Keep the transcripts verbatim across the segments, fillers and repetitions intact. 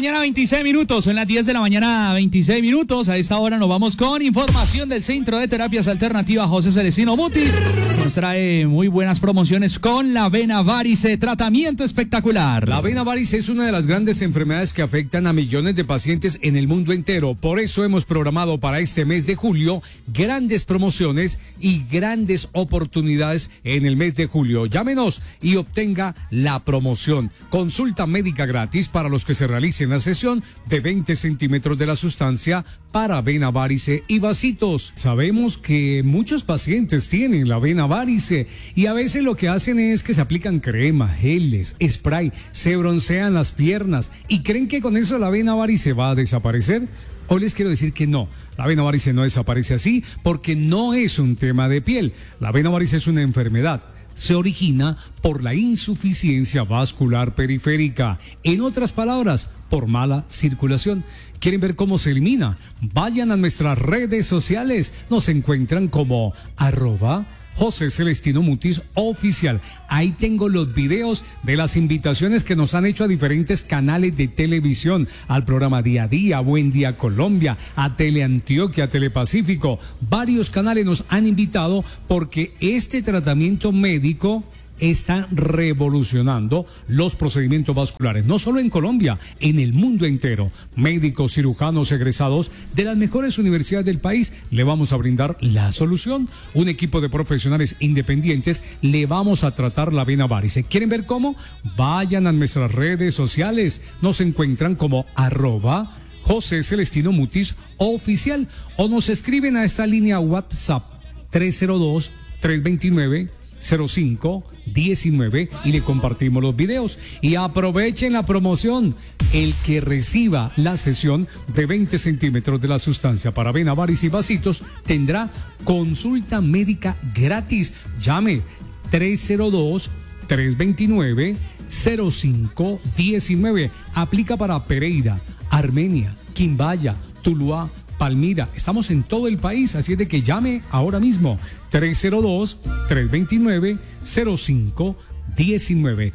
mañana, veintiséis minutos. Son las diez de la mañana, veintiséis minutos. A esta hora nos vamos con información del Centro de Terapias Alternativas José Celestino Mutis. Nos trae muy buenas promociones con la vena varice, tratamiento espectacular. La vena varice es una de las grandes enfermedades que afectan a millones de pacientes en el mundo entero. Por eso hemos programado para este mes de julio grandes promociones y grandes oportunidades en el mes de julio. Llámenos y obtenga la promoción. Consulta médica gratis para los que se realicen la sesión de veinte centímetros de la sustancia para vena varice y vasitos. Sabemos que muchos pacientes tienen la vena varice y a veces lo que hacen es que se aplican crema, geles, spray, se broncean las piernas y creen que con eso la vena varice va a desaparecer. Hoy les quiero decir que no, la vena varice no desaparece así porque no es un tema de piel. La vena varice es una enfermedad. Se origina por la insuficiencia vascular periférica. En otras palabras, por mala circulación. ¿Quieren ver cómo se elimina? Vayan a nuestras redes sociales. Nos encuentran como arroba José Celestino Mutis Oficial. Ahí tengo los videos de las invitaciones que nos han hecho a diferentes canales de televisión, al programa Día a Día, Buen Día Colombia, a Teleantioquia, Telepacífico. Varios canales nos han invitado porque este tratamiento médico está revolucionando los procedimientos vasculares, no solo en Colombia, en el mundo entero. Médicos, cirujanos egresados de las mejores universidades del país le vamos a brindar la solución. Un equipo de profesionales independientes le vamos a tratar la vena varice. ¿Quieren ver cómo? Vayan a nuestras redes sociales. Nos encuentran como arroba José Celestino Mutis Oficial o nos escriben a esta línea WhatsApp tres cero dos, tres dos nueve, cero cinco diecinueve y le compartimos los videos. Y aprovechen la promoción. El que reciba la sesión de veinte centímetros de la sustancia para vena varice y vasitos tendrá consulta médica gratis. Llame tres cero dos, tres dos nueve, cero cinco diecinueve. Aplica para Pereira, Armenia, Quimbaya, Tuluá, Palmira. Estamos en todo el país, así es de que llame ahora mismo. tres cero dos, tres dos nueve, cero cinco diecinueve.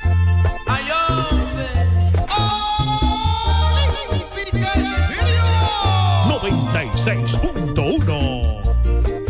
noventa y seis punto